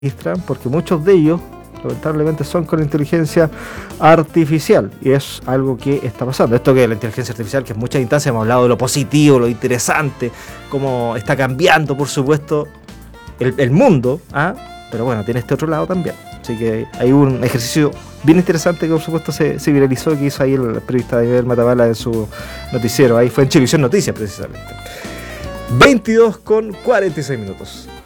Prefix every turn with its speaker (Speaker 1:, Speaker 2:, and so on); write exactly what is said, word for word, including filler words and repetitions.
Speaker 1: registran, porque muchos de ellos lamentablemente son con inteligencia artificial, y es algo que está pasando. Esto que la inteligencia artificial, que en muchas instancias hemos hablado de lo positivo, lo interesante, cómo está cambiando, por supuesto, el, el mundo, ¿ah? Pero bueno, tiene este otro lado también. Así que hay un ejercicio bien interesante que por supuesto se, se viralizó, que hizo ahí el periodista David Matabala en su noticiero. Ahí fue en Chilevisión Noticias precisamente. veintidós con cuarenta y seis minutos.